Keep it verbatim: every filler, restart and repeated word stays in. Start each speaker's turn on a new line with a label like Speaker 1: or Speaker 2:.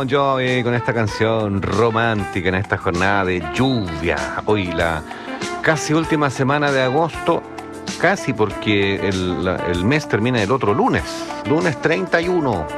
Speaker 1: Bon Jovi con esta canción romántica en esta jornada de lluvia. Hoy la casi última semana de agosto, casi porque el, la- el mes termina el otro lunes, lunes treinta y uno.